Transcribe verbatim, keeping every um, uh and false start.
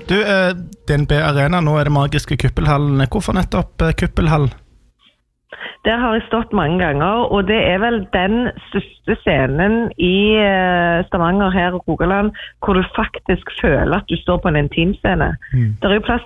Du, eh, D N B Arena, nå er det magiske Kuppelhallen. Hvorfor nettopp eh, Kuppelhall? Der har jeg stått mange ganger, og det er vel den største scenen i eh, Stavanger her og Rogaland, hvor du faktisk føler at du står på en intimscene. Mm. Det er jo plass